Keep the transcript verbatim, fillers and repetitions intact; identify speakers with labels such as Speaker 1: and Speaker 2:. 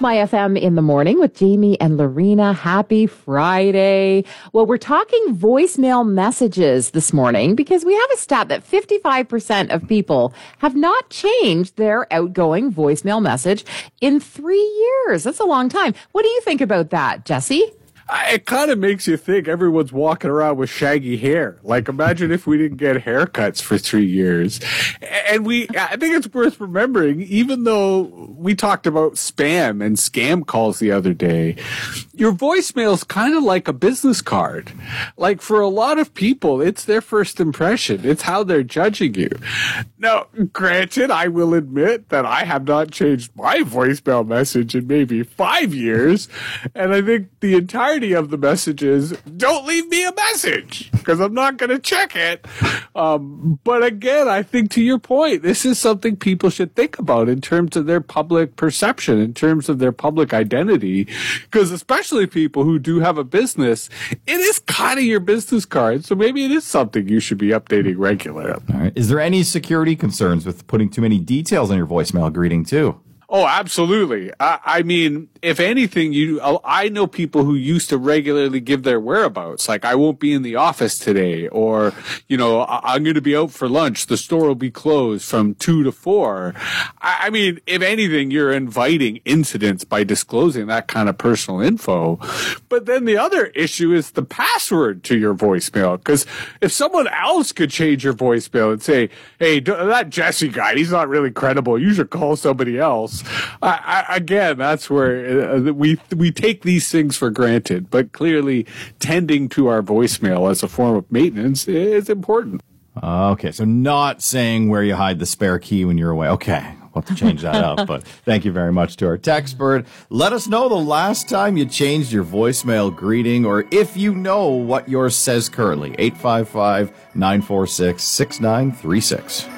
Speaker 1: My F M in the morning with Jamie and Lorena. Happy Friday. Well, we're talking voicemail messages this morning because we have a stat that fifty-five percent of people have not changed their outgoing voicemail message in three years. That's a long time. What do you think about that, Jesse?
Speaker 2: It kind of makes you think everyone's walking around with shaggy hair. Like, imagine if we didn't get haircuts for three years. And we, I think it's worth remembering, even though we talked about spam and scam calls the other day, your voicemail is kind of like a business card. Like, for a lot of people, it's their first impression. It's how they're judging you. Now, granted, I will admit that I have not changed my voicemail message in maybe five years. And I think the entire of the messages, don't leave me a message because I'm not going to check it. Um, but again, I think to your point, this is something people should think about in terms of their public perception, in terms of their public identity, because especially people who do have a business, it is kind of your business card. So maybe it is something you should be updating regularly.
Speaker 3: All right. Is there any security concerns with putting too many details on your voicemail greeting too?
Speaker 2: Oh, absolutely. I, I mean, if anything, you, I know people who used to regularly give their whereabouts. Like, I won't be in the office today, or, you know, I, I'm going to be out for lunch. The store will be closed from two to four. I, I mean, if anything, you're inviting incidents by disclosing that kind of personal info. But then the other issue is the password to your voicemail. Because if someone else could change your voicemail and say, hey, that Jesse guy, he's not really credible. You should call somebody else. I, I, again, that's where uh, we we take these things for granted, but clearly tending to our voicemail as a form of maintenance is important.
Speaker 3: Okay, so not saying where you hide the spare key when you're away. Okay, we'll have to change that up, but thank you very much to our text bird. Let us know the last time you changed your voicemail greeting, or if you know what yours says currently. eight five five, nine four six, six nine three six.